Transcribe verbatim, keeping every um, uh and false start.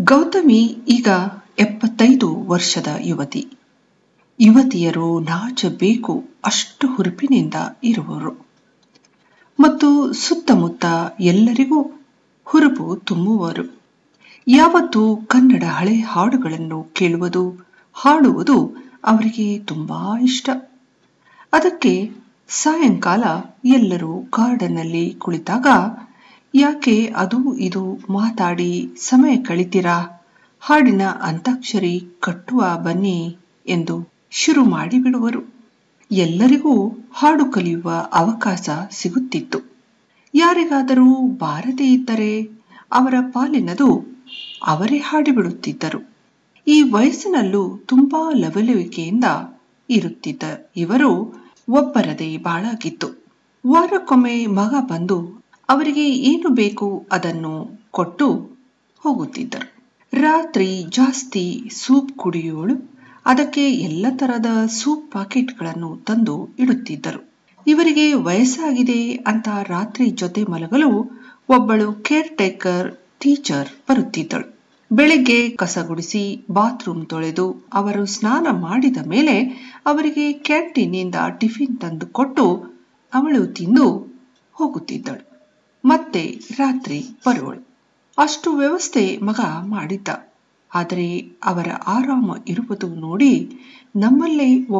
ಗೌತಮಿ ಈಗ ಎಪ್ಪತ್ತೈದು ವರ್ಷದ ಯುವತಿ. ಯುವತಿಯರು ನಾಚಬೇಕು ಅಷ್ಟು ಹುರುಪಿನಿಂದ ಇರುವರು ಮತ್ತು ಸುತ್ತಮುತ್ತ ಎಲ್ಲರಿಗೂ ಹುರುಪು ತುಂಬುವರು. ಯಾವತ್ತೂ ಕನ್ನಡ ಹಳೆ ಹಾಡುಗಳನ್ನು ಕೇಳುವುದು, ಹಾಡುವುದು ಅವರಿಗೆ ತುಂಬಾ ಇಷ್ಟ. ಅದಕ್ಕೆ ಸಾಯಂಕಾಲ ಎಲ್ಲರೂ ಗಾರ್ಡನ್ನಲ್ಲಿ ಕುಳಿತಾಗ, ಯಾಕೆ ಅದು ಇದು ಮಾತಾಡಿ ಸಮಯ ಕಳಿತೀರಾ, ಹಾಡಿನ ಅಂತಾಕ್ಷರಿ ಕಟ್ಟುವ ಬನ್ನಿ ಎಂದು ಶುರು ಮಾಡಿಬಿಡುವರು. ಎಲ್ಲರಿಗೂ ಹಾಡು ಕಲಿಯುವ ಅವಕಾಶ ಸಿಗುತ್ತಿತ್ತು. ಯಾರಿಗಾದರೂ ಬಾರದೇ ಇದ್ದರೆ ಅವರ ಪಾಲಿನದು ಅವರೇ ಹಾಡಿಬಿಡುತ್ತಿದ್ದರು. ಈ ವಯಸ್ಸಿನಲ್ಲೂ ತುಂಬಾ ಲವಲವಿಕೆಯಿಂದ ಇರುತ್ತಿದ್ದ ಇವರು ಒಬ್ಬರದೇ ಬಾಳಾಗಿತ್ತು. ವಾರಕ್ಕೊಮ್ಮೆ ಮಗ ಬಂದು ಅವರಿಗೆ ಏನು ಬೇಕು ಅದನ್ನು ಕೊಟ್ಟು ಹೋಗುತ್ತಿದ್ದರು. ರಾತ್ರಿ ಜಾಸ್ತಿ ಸೂಪ್ ಕುಡಿಯೋಳು ಅದಕ್ಕೆ ಎಲ್ಲ ತರದ ಸೂಪ್ ಪಾಕೆಟ್ಗಳನ್ನು ತಂದು ಇಡುತ್ತಿದ್ದರು. ಇವರಿಗೆ ವಯಸ್ಸಾಗಿದೆ ಅಂತ ರಾತ್ರಿ ಜೊತೆ ಮಲಗಲು ಒಬ್ಬಳು ಕೇರ್ ಟೇಕರ್ ಟೀಚರ್ ಬರುತ್ತಿದ್ದಳು. ಬೆಳಿಗ್ಗೆ ಕಸ ಗುಡಿಸಿ ಬಾತ್ರೂಮ್ ತೊಳೆದು ಅವರು ಸ್ನಾನ ಮಾಡಿದ ಮೇಲೆ ಅವರಿಗೆ ಕ್ಯಾಂಟೀನಿಂದ ಟಿಫಿನ್ ತಂದು ಕೊಟ್ಟು ಅವಳು ತಿಂದು ಹೋಗುತ್ತಿದ್ದಳು. ಮತ್ತೆ ರಾತ್ರಿ ಬರುವಳು. ಅಷ್ಟು ವ್ಯವಸ್ಥೆ ಮಗ ಮಾಡಿದ್ದ. ಆದರೆ ಅವರ ಆರಾಮ ಇರುವುದು ನೋಡಿ ನಮ್ಮಲ್ಲೇ